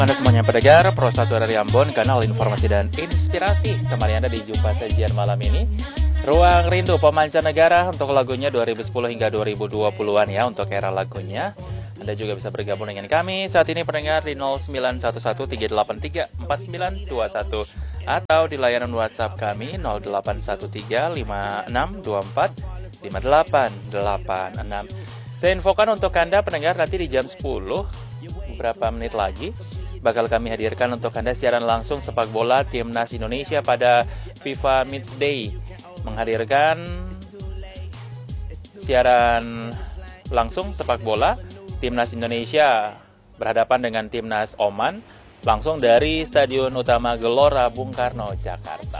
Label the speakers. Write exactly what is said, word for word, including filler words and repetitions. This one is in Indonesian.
Speaker 1: Anda semuanya pendengar Pro satu dari Ambon, kanal informasi dan inspirasi. Kembali Anda di Jumpa Sajian malam ini. Ruang Rindu Pemancanegara untuk lagunya dua ribu sepuluh hingga dua ribu dua puluhan ya, untuk era lagunya. Anda juga bisa bergabung dengan kami saat ini pendengar di nol sembilan satu satu tiga delapan tiga empat sembilan dua satu atau di layanan WhatsApp kami nol delapan satu tiga lima enam dua empat lima delapan delapan enam. Saya infokan untuk Anda pendengar nanti di jam sepuluh beberapa menit lagi bakal kami hadirkan untuk Anda siaran langsung sepak bola Timnas Indonesia pada FIFA Matchday, menghadirkan siaran langsung sepak bola Timnas Indonesia berhadapan dengan Timnas Oman langsung dari Stadion Utama Gelora Bung Karno, Jakarta.